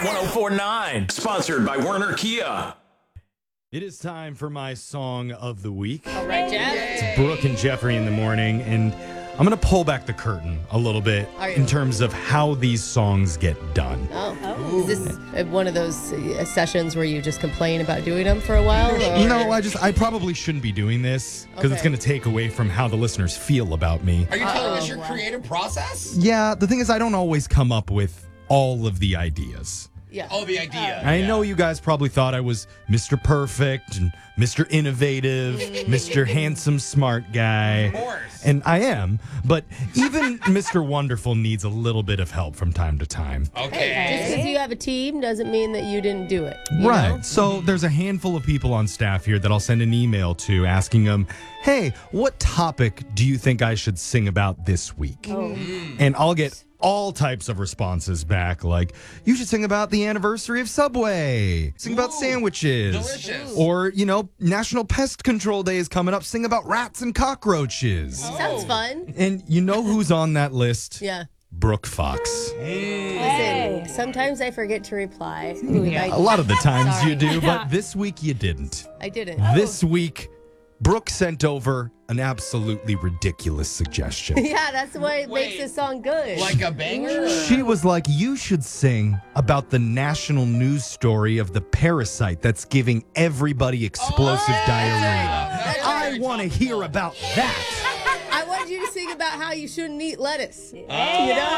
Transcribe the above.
1049. Sponsored by Werner Kia. It is time for my song of the week. All right, Jeff. It's Brooke and Jeffrey in the morning, and I'm going to pull back the curtain a little bit in terms of how these songs get done. Oh. Is this one of those sessions where you just complain about doing them for a while? Or? No, I probably shouldn't be doing this because it's going to take away from how the listeners feel about me. Are you telling us your creative process? Yeah, the thing is I don't always come up with all of the ideas. Yeah. Oh, the idea. I know you guys probably thought I was Mr. Perfect and Mr. Innovative, Mr. Handsome Smart Guy. Of course. And I am, but even Mr. Wonderful needs a little bit of help from time to time. Okay. Just because you have a team doesn't mean that you didn't do it. Right. know? So there's a handful of people on staff here that I'll send an email to asking them, hey, what topic do you think I should sing about this week? And I'll get all types of responses back, like, you should sing about the anniversary of Subway, sing about sandwiches. Delicious. Or, National Pest Control Day is coming up, sing about rats and cockroaches. Sounds fun. And you know who's on that list? Yeah. Brooke Fox. Listen, sometimes I forget to reply. A lot of the times Sorry. you do, but this week you didn't. I didn't. This week, Brooke sent over an absolutely ridiculous suggestion. Yeah, that's why it makes this song good. Like a banger? She was like, you should sing about the national news story of the parasite that's giving everybody explosive diarrhea. I want to hear about that. I wanted you to sing about how you shouldn't eat lettuce.